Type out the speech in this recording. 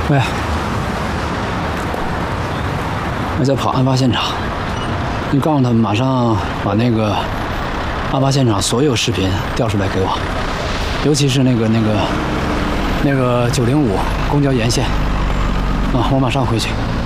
喂，我在跑案发现场，你告诉他们马上把那个案发现场所有视频调出来给我，尤其是那个905公交沿线啊，我马上回去。